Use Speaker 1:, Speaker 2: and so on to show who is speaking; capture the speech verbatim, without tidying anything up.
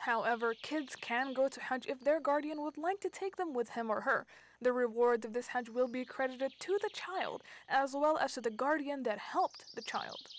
Speaker 1: However, kids can go to Hajj if their guardian would like to take them with him or her. The reward of this Hajj will be credited to the child as well as to the guardian that helped the child.